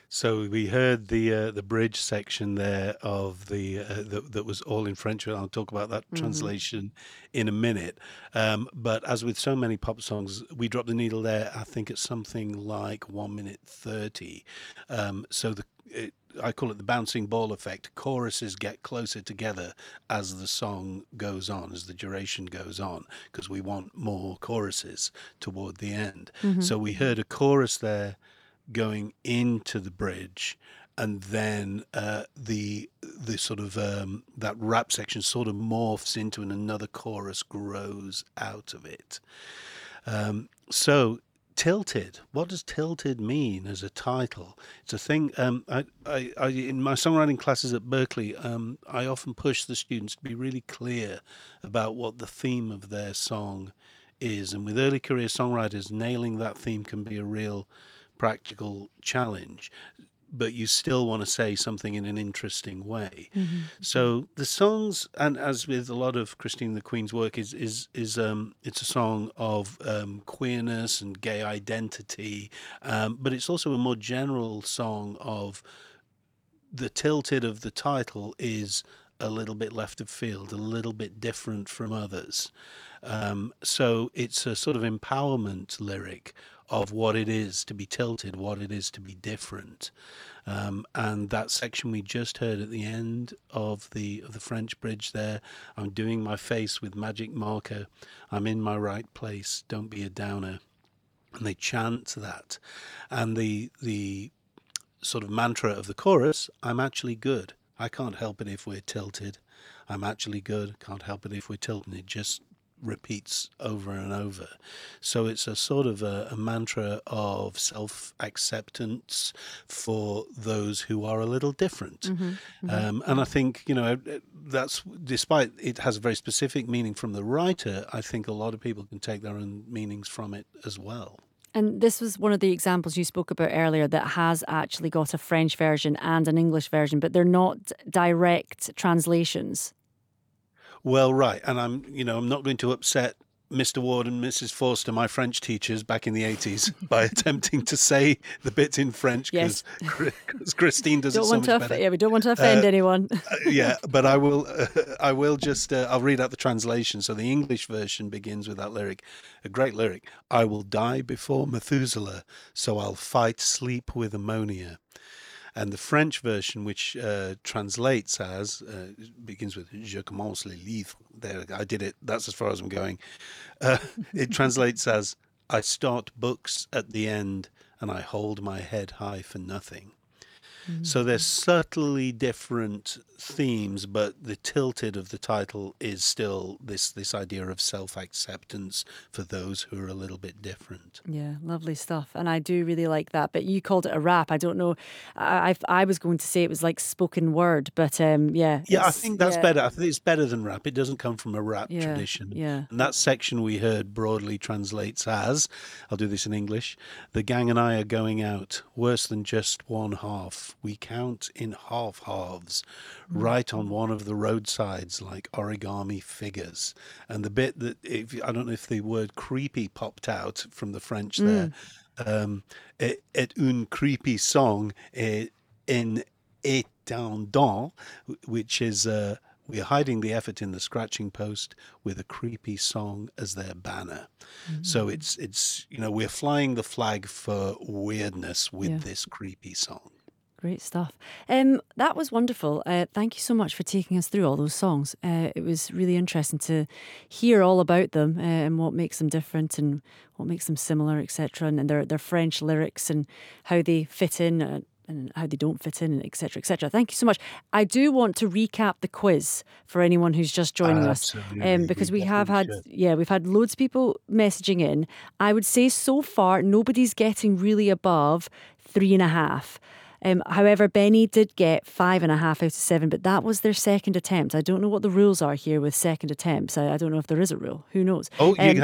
So we heard the bridge section there of that was all in French. I'll talk about that Hmm. translation in a minute. But as with so many pop songs, we dropped the needle there. I think it's something like 1 minute 30. So I call it the bouncing ball effect. Choruses get closer together as the song goes on, as the duration goes on, because we want more choruses toward the end. Hmm. So we heard a chorus there going into the bridge, and then the sort of that rap section sort of morphs into, and another chorus grows out of it. So Tilted. What does Tilted mean as a title? It's a thing. In my songwriting classes at Berkeley, I often push the students to be really clear about what the theme of their song is. And with early career songwriters, nailing that theme can be a real practical challenge, but you still want to say something in an interesting way. Hmm. So the songs, and as with a lot of Christine the Queen's work, it's a song of queerness and gay identity, but it's also a more general song of the tilted of the title is a little bit left of field, a little bit different from others. So it's a sort of empowerment lyric of what it is to be tilted, what it is to be different. And that section we just heard at the end of the French bridge there, I'm doing my face with magic marker. I'm in my right place. Don't be a downer. And they chant that, and the sort of mantra of the chorus, I'm actually good. I can't help it if we're tilted. I'm actually good. Can't help it if we're tilted. It just repeats over and over. So it's a sort of a mantra of self acceptance for those who are a little different. Hmm. Hmm. And I think, that's despite it has a very specific meaning from the writer, I think a lot of people can take their own meanings from it as well. And this was one of the examples you spoke about earlier that has actually got a French version and an English version, but they're not direct translations. Well, right, and I'm not going to upset Mr. Ward and Mrs. Forster, my French teachers back in the 80s, by attempting to say the bit in French Yes. because Christine does it Don't so want to much better. yeah, we don't want to offend Uh, anyone. yeah, but I will just, I'll read out the translation. So the English version begins with that lyric, a great lyric. I will die before Methuselah, so I'll fight sleep with ammonia. And the French version, which translates as, begins with Je commence les livres. There, I did it. That's as far as I'm going. Uh, it translates as I start books at the end and I hold my head high for nothing. Mhm. So there's subtly different themes, but the tilted of the title is still this idea of self acceptance for those who are a little bit different. Yeah, lovely stuff. And I do really like that. But you called it a rap. I don't know. I was going to say it was like spoken word, but yeah, Yeah, I it's think that's yeah, better. I think it's better than rap. It doesn't come from a rap yeah, tradition. yeah. And that section we heard broadly translates as, I'll do this in English, the gang and I are going out, worse than just one half. We count in half halves, Mm. right on one of the roadsides like origami figures. And the bit that, if I don't know if the word creepy popped out from the French there, Mm. et une creepy song in étendant, which is we're hiding the effort in the scratching post with a creepy song as their banner. So Mm. it's we're flying the flag for weirdness Yeah. with this creepy song. Great stuff. That was wonderful. Thank you so much for taking us through all those songs. It was really interesting to hear all about them and what makes them different and what makes them similar, etc. And their French lyrics and how they fit in and how they don't fit in, etc., etc. Thank you so much. I do want to recap the quiz for anyone who's just joining us, Absolutely, we because we have definitely had, should. yeah, we've had loads of people messaging in. I would say so far nobody's getting really above 3.5. However, Benny did get 5.5 out of 7, but that was their second attempt. I don't know what the rules are here with second attempts. I don't know if there is a rule. Who knows? Oh, you Um,